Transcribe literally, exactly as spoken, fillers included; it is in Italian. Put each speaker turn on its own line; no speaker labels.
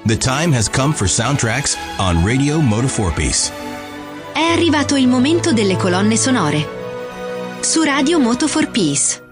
The time has come for soundtracks on Radio Moto for Peace.
È arrivato il momento delle colonne sonore. Su Radio Moto for Peace.